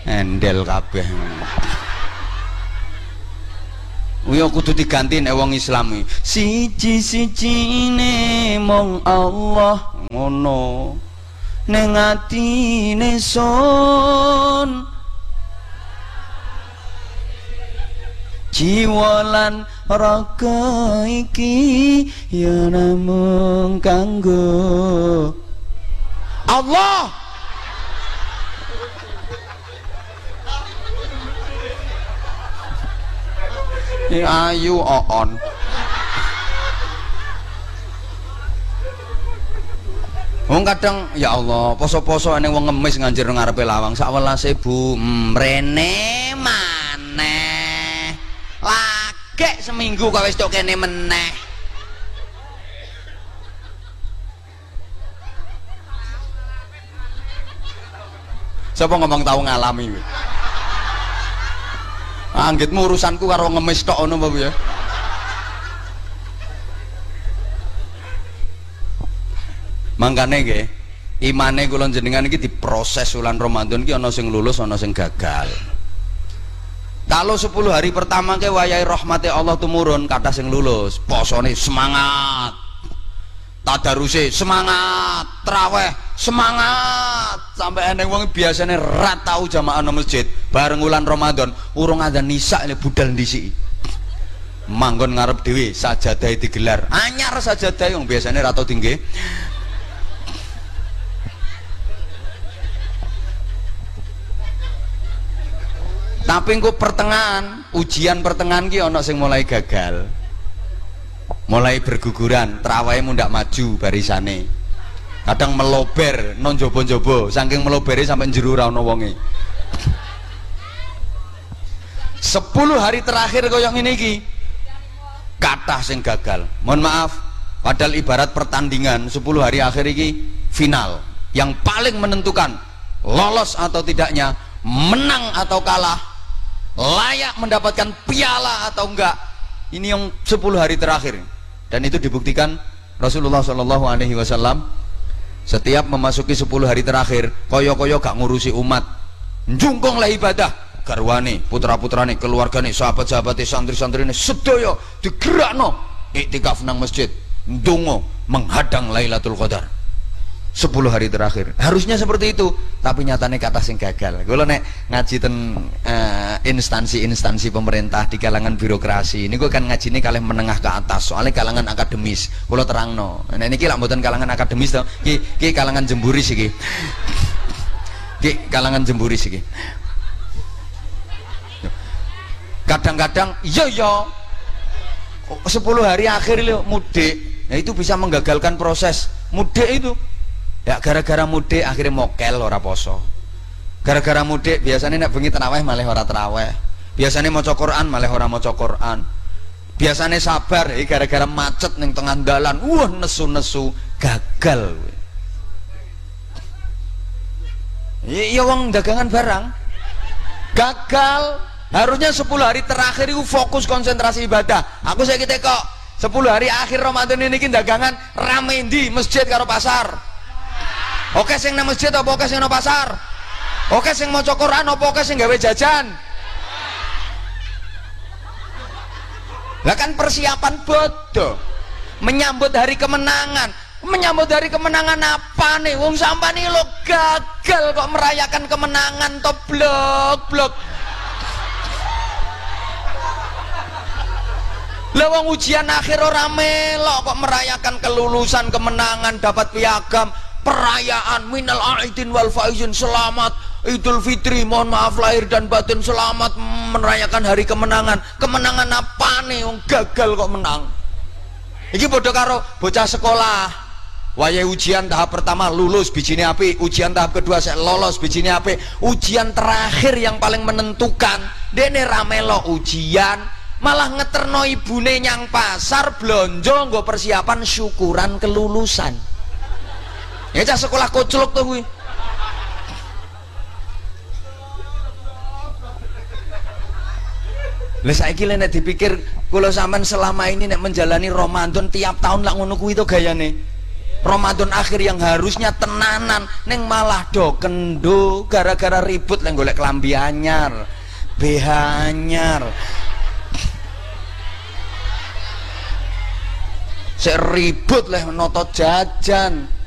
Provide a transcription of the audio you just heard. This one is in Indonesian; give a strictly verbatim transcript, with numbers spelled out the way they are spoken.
endel kabeh. Uya kudu diganti nek wong Islam iki. Siji-sijine mong Allah ngono. Ning atine sun jiwa lan raga iki ya namung kanggo Allah. Ayu oon wong kadang ya Allah poso-poso ning wong ngemis nganjir ngarepe lawang sak welase Bu mrene maneh lagi seminggu kok wis tok kene meneh. Sapa ngomong tau ngalami kowe? Anggitmu urusanku karo ngemis tok ngono apa ya? Mangkane nggih, imane kula jenengan iki diproses wulan Ramadan iki ana sing lulus ana sing gagal. Kalau sepuluh hari pertama ke wayahe rahmati Allah tumurun, kata sing lulus, posone semangat, tadaruse semangat, traweh semangat, sampai eneng wong biasane ra tau jamaah nang masjid, bareng wulan Ramadan urung adzan nisa ini budal ndisiki. Manggon ngarep dhewe sajadah digelar. Anyar sajadah wong biasane ra tau tinggi. Tapi engko pertengahan, ujian pertengahan ki ana sing mulai gagal. Mulai berguguran, trawahe mundak maju barisane. Kadang melober non jobo-jobo, saking melobere sampai jero ora ana wonge. sepuluh hari terakhir koyo ngene iki kathah sing gagal. Mohon maaf, padahal ibarat pertandingan sepuluh hari akhir iki final yang paling menentukan lolos atau tidaknya, menang atau kalah, layak mendapatkan piala atau enggak. Ini yang sepuluh hari terakhir, dan itu dibuktikan Rasulullah Shallallahu Alaihi Wasallam setiap memasuki sepuluh hari terakhir koyo-koyo gak ngurusi umat, njungkong lah ibadah garwane, putra-putrane, keluargane, sahabat-sahabate, santri-santrine sedaya digerakno iktikaf nang masjid ndonga menghadang Lailatul Qadar sepuluh hari terakhir. Harusnya seperti itu, tapi nyatanya kata sing gagal. Kalau nek ngaji ten uh, instansi-instansi pemerintah di kalangan birokrasi, ini gue kan ngaji ini kalian menengah ke atas, soalnya kalangan akademis. Kalau terang no, nah ini kira mboten kalangan akademis tuh, ki, ki kalangan jemburis iki, ki kalangan jemburis iki. Kadang-kadang, yo yo, sepuluh hari akhir lo mudik, nah itu bisa menggagalkan proses mudik itu. Ya gara-gara mudik akhirnya mokel ora poso. Gara-gara mudik biasanya nek bengi terawih malah ora terawih. Biasanya maca Quran malah ora maca Quran. Biasanya sabar ya gara-gara macet ning tengah dalan. Wah nesu-nesu gagal. Iya wong dagangan barang gagal. Harusnya sepuluh hari terakhir itu fokus konsentrasi ibadah. Aku saya kita kok sepuluh hari akhir Ramadan ini dagangan rame di masjid karo pasar. Oke sing nang masjid apa oke sing nang pasar? Oke sing maca Quran apa oke sing gawe jajan? Lah kan persiapan bodoh. Menyambut hari kemenangan. Menyambut hari kemenangan apa nih? Wong sampane lo gagal kok merayakan kemenangan to blok-blok. Lah wong ujian akhir ora melok kok merayakan kelulusan, kemenangan, dapat piagam. Perayaan minal aidin wal faizin, selamat Idul Fitri, mohon maaf lahir dan batin, selamat merayakan hari kemenangan. Kemenangan apa nih? Wong gagal kok menang. Iki bodoh karo bocah sekolah. Wayahe ujian tahap pertama lulus bijine apik, ujian tahap kedua saya lolos bijine apik, ujian terakhir yang paling menentukan dene ra melok ujian, malah ngeterno ibune nyang pasar blonjo nggo persiapan syukuran kelulusan. Ya cah sekolah koclok tuh gue. Lah saiki nek dipikir kula sampean selama ini nek menjalani Ramadan tiap tahun lak ngono kuwi to gayane. Ramadan akhir yang harusnya tenanan neng malah do kendo gara-gara ribut leng golek klambi anyar, B H anyar. Sek ribut leh noto jajan.